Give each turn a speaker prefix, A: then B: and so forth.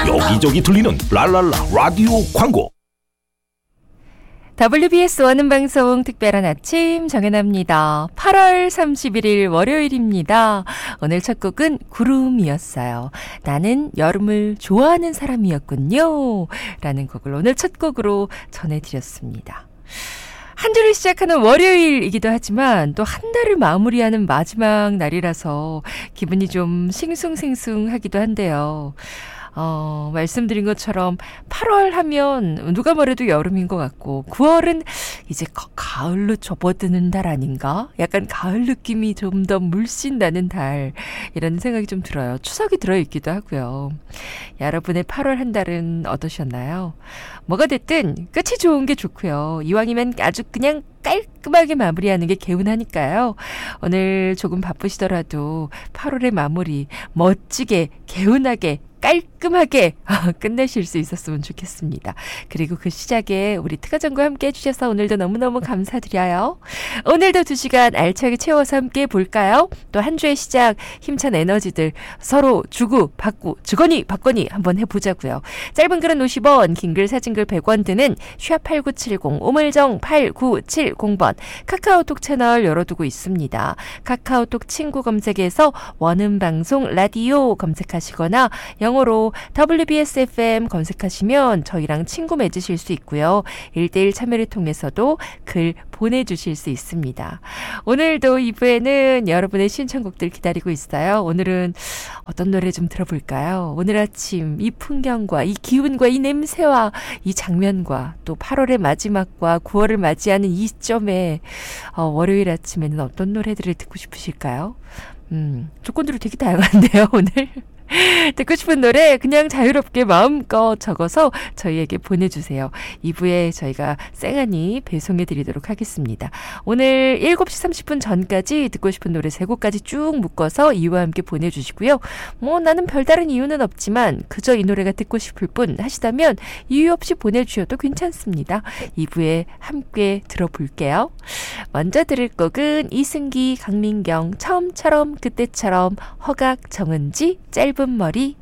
A: 여기저기 들리는 랄랄라 라디오 광고.
B: WBS 원음 방송 특별한 아침 정연아입니다. 8월 31일 월요일입니다. 오늘 첫 곡은 구름이었어요. 나는 여름을 좋아하는 사람이었군요. 라는 곡을 오늘 첫 곡으로 전해드렸습니다. 한 주를 시작하는 월요일이기도 하지만 또 한 달을 마무리하는 마지막 날이라서 기분이 좀 싱숭생숭하기도 한데요. 말씀드린 것처럼 8월 하면 누가 뭐래도 여름인 것 같고 9월은 이제 가을로 접어드는 달 아닌가? 약간 가을 느낌이 좀 더 물씬 나는 달 이런 생각이 좀 들어요. 추석이 들어있기도 하고요. 여러분의 8월 한 달은 어떠셨나요? 뭐가 됐든 끝이 좋은 게 좋고요. 이왕이면 아주 그냥 깔끔하게 마무리하는 게 개운하니까요. 오늘 조금 바쁘시더라도 8월의 마무리 멋지게 개운하게 깔끔하게 끝내실 수 있었으면 좋겠습니다. 그리고 그 시작에 우리 특가정과 함께 해주셔서 오늘도 너무너무 감사드려요. 오늘도 2시간 알차게 채워서 함께 볼까요? 또 한 주의 시작 힘찬 에너지들 서로 주고 받고 주거니 받거니 한번 해보자고요. 짧은 글은 50원, 긴 글 사진글 100원 드는 #8970 오물정 8970번 카카오톡 채널 열어두고 있습니다. 카카오톡 친구 검색에서 원음방송 라디오 검색하시거나 영어로 WBS FM 검색하시면 저희랑 친구 맺으실 수 있고요. 1대1 참여를 통해서도 글 보내주실 수 있습니다. 오늘도 2부에는 여러분의 신청곡들 기다리고 있어요. 오늘은 어떤 노래 좀 들어볼까요? 오늘 아침 이 풍경과 이 기운과 이 냄새와 이 장면과 또 8월의 마지막과 9월을 맞이하는 이 시점에 월요일 아침에는 어떤 노래들을 듣고 싶으실까요? 조건들이 되게 다양한데요, 오늘. 듣고 싶은 노래 그냥 자유롭게 마음껏 적어서 저희에게 보내주세요. 2부에 저희가 쌩하니 배송해드리도록 하겠습니다. 오늘 7시 30분 전까지 듣고 싶은 노래 3곡까지 쭉 묶어서 이유와 함께 보내주시고요. 나는 별다른 이유는 없지만 그저 이 노래가 듣고 싶을 뿐 하시다면 이유 없이 보내주셔도 괜찮습니다. 2부에 함께 들어볼게요. 먼저 들을 곡은 이승기, 강민경, 처음처럼 그때처럼, 허각, 정은지, 짧은 머리